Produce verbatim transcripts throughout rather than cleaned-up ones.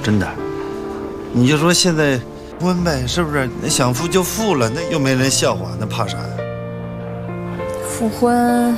真的。你就说现在婚呗，是不是？那想复就复了，那又没人笑话，那怕啥呀？ 复婚，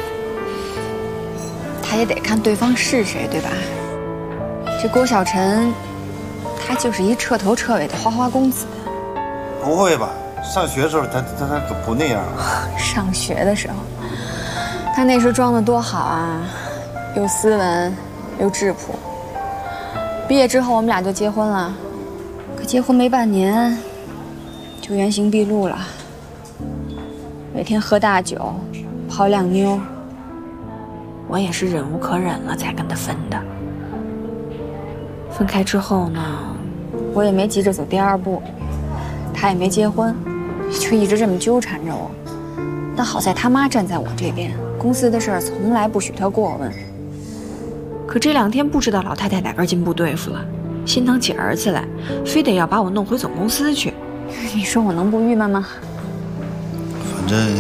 他也得看对方是谁，对吧？这郭晓晨，他就是一彻头彻尾的花花公子。 不会吧？上学的时候他他他可不那样啊。 上学的时候，他那时装的多好啊，又斯文又质朴。毕业之后我们俩就结婚了，可结婚没半年，就原形毕露了。每天喝大酒，泡靓妞，我也是忍无可忍了才跟他分的。分开之后呢，我也没急着走第二步，他也没结婚，就一直这么纠缠着我。但好在他妈站在我这边，公司的事儿从来不许他过问。可这两天不知道老太太哪根筋不对付了，心疼起儿子来，非得要把我弄回总公司去。你说我能不郁闷吗？ 反正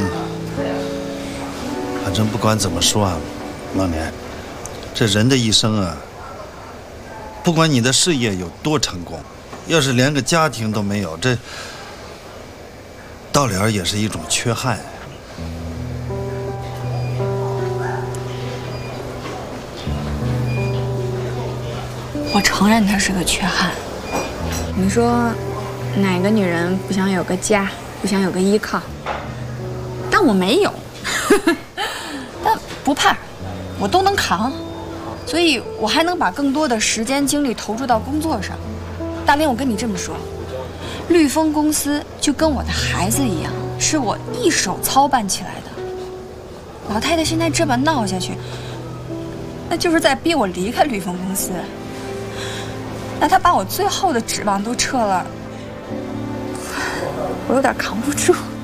反正不管怎么说啊，老年，这人的一生啊，不管你的事业有多成功，要是连个家庭都没有，这到了也是一种缺憾。 我承认它是个缺憾。你说，哪个女人不想有个家，不想有个依靠？但我没有，但不怕，我都能扛，所以我还能把更多的时间精力投注到工作上。大林，我跟你这么说，绿丰公司就跟我的孩子一样，是我一手操办起来的。老太太现在这么闹下去，那就是在逼我离开绿丰公司。那她把我最后的指望都撤了，我有点扛不住。